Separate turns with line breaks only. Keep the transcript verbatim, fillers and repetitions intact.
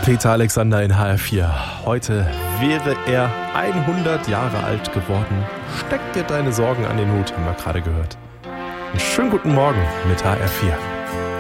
Peter Alexander in H R vier. Heute wäre er hundert Jahre alt geworden. Steck dir deine Sorgen an den Hut, haben wir gerade gehört. Einen schönen guten Morgen mit H R vier.